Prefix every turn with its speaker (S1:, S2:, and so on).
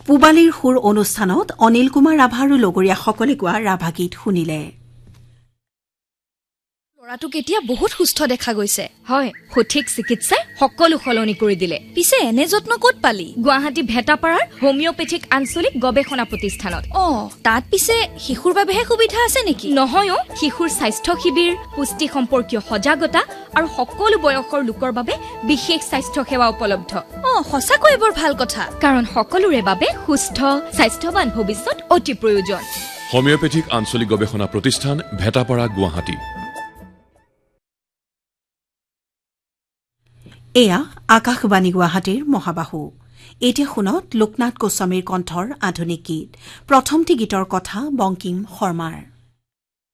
S1: পুবালীৰ সুৰ অনুষ্ঠানত অনিল কুমাৰ ৰাভা আৰু লগৰীয়াসকলে গোৱা ৰাভা গীত শুনিলে।
S2: লৰাটো কেতিয়া বহুত সুস্থ দেখা গৈছে।
S3: হয়, সঠিক চিকিৎসাই সকলো সলনি কৰি দিলে।
S2: পিছে এনে যত্ন ক'ত পালি?
S3: গুৱাহাটী ভেটাপাৰাৰ হোমিওপেথিক আঞ্চলিক গৱেষণা প্ৰতিষ্ঠানত।
S2: তাত পিছে শিশুৰ বাবেহে সুবিধা আছে নেকি?
S3: নহয়, শিশুৰ স্বাস্থ্য শিবিৰ, পুষ্টি সম্পৰ্কীয় সজাগতা আৰু সকলো বয়সৰ লোকৰ বাবে বিশেষ স্বাস্থ্য সেৱা উপলব্ধ।
S2: সঁচাকৈ বৰ ভাল কথা,
S3: কাৰণ সকলোৰে বাবে সুস্থ স্বাস্থ্যৱান ভৱিষ্যত অতি প্ৰয়োজন।
S4: হোমিওপেথিক আঞ্চলিক গৱেষণা প্ৰতিষ্ঠান, ভেটাপাৰা, গুৱাহাটী।
S1: এয়া আকাশবাণী গুৱাহাটীৰ মহাবাহু। এতিয়া শুনক লোকনাথ গোস্বামীৰ কণ্ঠৰ আধুনিক গীত। প্ৰথমটি গীতৰ কথা বংকিম শৰ্মাৰ।